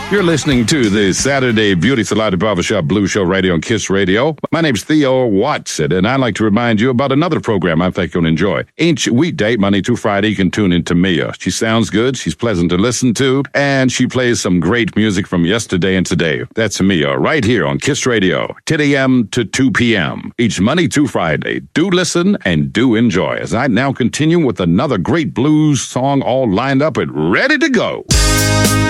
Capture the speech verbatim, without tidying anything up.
You're listening to the Saturday Beauty Salon Barbershop Blues Show right here on Kiss Radio. My name's Theo Watson, and I'd like to remind you about another program I think you'll enjoy. Each weekday, Monday through Friday, you can tune in to Mia. She sounds good, she's pleasant to listen to, and she plays some great music from yesterday and today. That's Mia right here on Kiss Radio, ten a.m. to two p.m. each Monday through Friday. Do listen and do enjoy as I now continue with another great blues song all lined up and ready to go.